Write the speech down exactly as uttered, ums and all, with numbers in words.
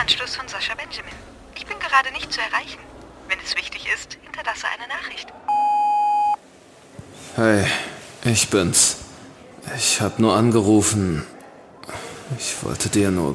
Anschluss von Sascha Benjamin. Ich bin gerade nicht zu erreichen. Wenn es wichtig ist, hinterlasse eine Nachricht. Hey, ich bin's. Ich hab nur angerufen. Ich wollte dir nur